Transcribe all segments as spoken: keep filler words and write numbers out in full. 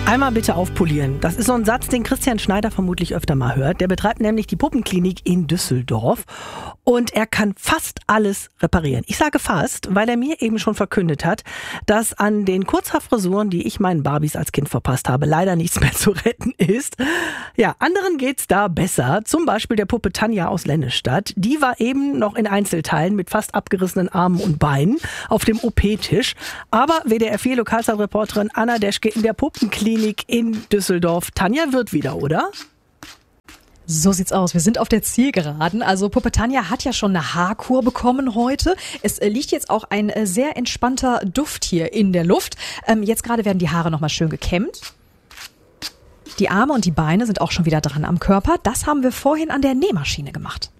Einmal bitte aufpolieren. Das ist so ein Satz, den Christian Schneider vermutlich öfter mal hört. Der betreibt nämlich die Puppenklinik in Düsseldorf und er kann fast alles reparieren. Ich sage fast, weil er mir eben schon verkündet hat, dass an den Kurzhaarfrisuren, die ich meinen Barbies als Kind verpasst habe, leider nichts mehr zu retten ist. Ja, anderen geht's da besser. Zum Beispiel der Puppe Tanja aus Lennestadt. Die war eben noch in Einzelteilen mit fast abgerissenen Armen und Beinen auf dem O P-Tisch. Aber W D R vier Lokalzeitreporterin Anna Deschke in der Puppenklinik in Düsseldorf. Tanja wird wieder, oder? So sieht's aus. Wir sind auf der Zielgeraden. Also Puppe Tanja hat ja schon eine Haarkur bekommen heute. Es äh, liegt jetzt auch ein äh, sehr entspannter Duft hier in der Luft. Ähm, jetzt gerade werden die Haare nochmal schön gekämmt. Die Arme und die Beine sind auch schon wieder dran am Körper. Das haben wir vorhin an der Nähmaschine gemacht.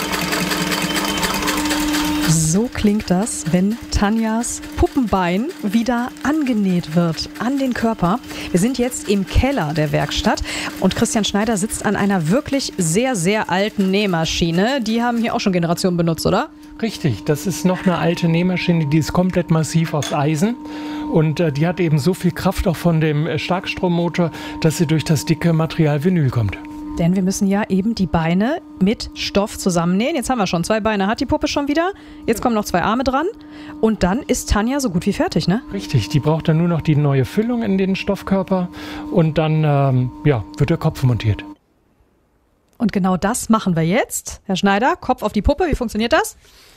So klingt das, wenn Tanjas Puppenbein wieder angenäht wird an den Körper. Wir sind jetzt im Keller der Werkstatt und Christian Schneider sitzt an einer wirklich sehr, sehr alten Nähmaschine. Die haben hier auch schon Generationen benutzt, oder? Richtig, das ist noch eine alte Nähmaschine, die ist komplett massiv aus Eisen. Und äh, die hat eben so viel Kraft auch von dem äh, Starkstrommotor, dass sie durch das dicke Material Vinyl kommt. Denn wir müssen ja eben die Beine mit Stoff zusammennähen. Jetzt haben wir schon zwei Beine, hat die Puppe schon wieder. Jetzt kommen noch zwei Arme dran. Und dann ist Tanja so gut wie fertig, ne? Richtig, die braucht dann nur noch die neue Füllung in den Stoffkörper. Und dann ähm, ja, wird der Kopf montiert. Und genau das machen wir jetzt. Herr Schneider, Kopf auf die Puppe, wie funktioniert das?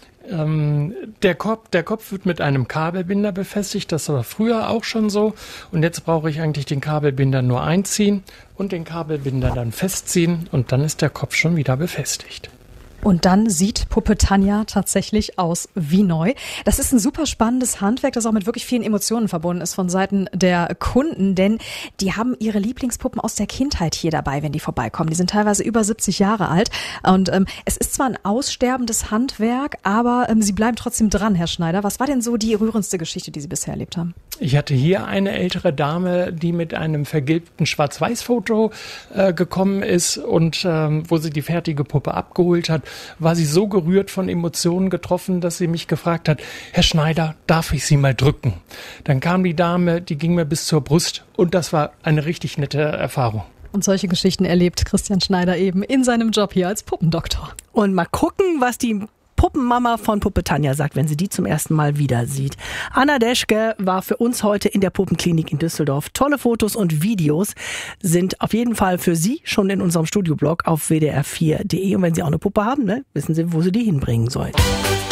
Ähm, der, Kopf, der Kopf wird mit einem Kabelbinder befestigt, das war früher auch schon so. Und jetzt brauche ich eigentlich den Kabelbinder nur einziehen und den Kabelbinder dann festziehen und dann ist der Kopf schon wieder befestigt. Und dann sieht Puppe Tanja tatsächlich aus wie neu. Das ist ein super spannendes Handwerk, das auch mit wirklich vielen Emotionen verbunden ist von Seiten der Kunden, denn die haben ihre Lieblingspuppen aus der Kindheit hier dabei, wenn die vorbeikommen. Die sind teilweise über siebzig Jahre alt und ähm, es ist zwar ein aussterbendes Handwerk, aber ähm, sie bleiben trotzdem dran, Herr Schneider. Was war denn so die rührendste Geschichte, die Sie bisher erlebt haben? Ich hatte hier eine ältere Dame, die mit einem vergilbten Schwarz-Weiß-Foto äh, gekommen ist und ähm, wo sie die fertige Puppe abgeholt hat, war sie so gerührt von Emotionen getroffen, dass sie mich gefragt hat, Herr Schneider, darf ich Sie mal drücken? Dann kam die Dame, die ging mir bis zur Brust und das war eine richtig nette Erfahrung. Und solche Geschichten erlebt Christian Schneider eben in seinem Job hier als Puppendoktor. Und mal gucken, was die Puppenmama von Puppe Tanja sagt, wenn sie die zum ersten Mal wieder sieht. Anna Deschke war für uns heute in der Puppenklinik in Düsseldorf. Tolle Fotos und Videos sind auf jeden Fall für Sie schon in unserem Studioblog auf w d r vier punkt d e. Und wenn Sie auch eine Puppe haben, ne, wissen Sie, wo Sie die hinbringen sollen.